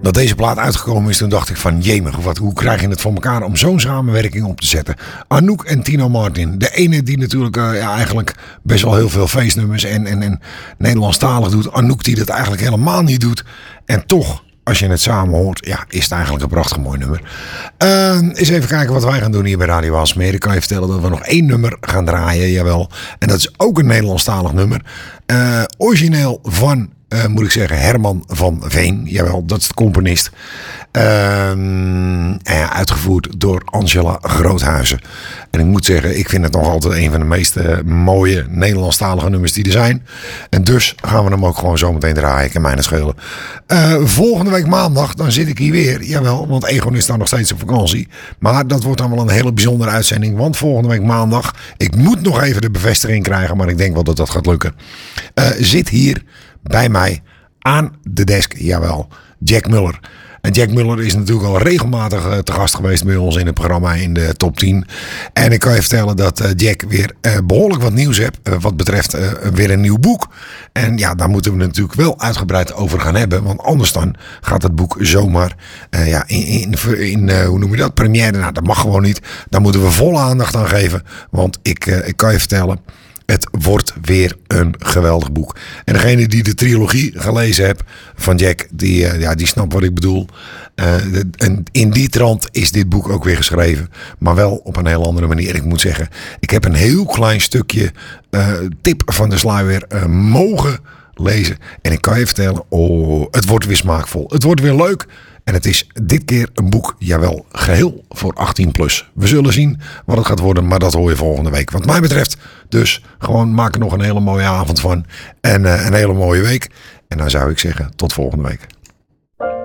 dat deze plaat uitgekomen is, toen dacht ik van jemig, hoe krijg je het voor elkaar om zo'n samenwerking op te zetten? Anouk en Tino Martin. De ene die natuurlijk eigenlijk best wel heel veel feestnummers en Nederlandstalig doet. Anouk die dat eigenlijk helemaal niet doet. En toch, als je het samen hoort, ja, is het eigenlijk een prachtig mooi nummer. Eens even kijken wat wij gaan doen hier bij Radio Aalsmeer. Ik kan je vertellen dat we nog 1 nummer gaan draaien, jawel. En dat is ook een Nederlandstalig nummer. Origineel van, moet ik zeggen, Herman van Veen. Jawel, dat is de componist. Uitgevoerd door Angela Groothuizen. En ik moet zeggen, ik vind het nog altijd een van de meest mooie Nederlandstalige nummers die er zijn. En dus gaan we hem ook gewoon zo meteen draaien. Ik kan mij niet schelen. Volgende week maandag, dan zit ik hier weer. Jawel, want Egon is dan nog steeds op vakantie. Maar dat wordt dan wel een hele bijzondere uitzending. Want volgende week maandag, ik moet nog even de bevestiging krijgen. Maar ik denk wel dat dat gaat lukken. Zit hier bij mij aan de desk, jawel, Jack Muller. En Jack Muller is natuurlijk al regelmatig te gast geweest bij ons in het programma in de top 10. En ik kan je vertellen dat Jack weer behoorlijk wat nieuws heeft wat betreft weer een nieuw boek. En ja, daar moeten we natuurlijk wel uitgebreid over gaan hebben. Want anders dan gaat het boek zomaar hoe noem je dat, première. Nou, dat mag gewoon niet. Daar moeten we volle aandacht aan geven. Want ik kan je vertellen, het wordt weer een geweldig boek. En degene die de trilogie gelezen heeft van Jack, die snapt wat ik bedoel. En in die trant is dit boek ook weer geschreven. Maar wel op een heel andere manier. Ik moet zeggen, ik heb een heel klein stukje tip van de sluier mogen lezen. En ik kan je vertellen, het wordt weer smaakvol. Het wordt weer leuk. En het is dit keer een boek, jawel, geheel voor 18 plus. We zullen zien wat het gaat worden, maar dat hoor je volgende week. Wat mij betreft, dus gewoon maak er nog een hele mooie avond van. En een hele mooie week. En dan zou ik zeggen, tot volgende week.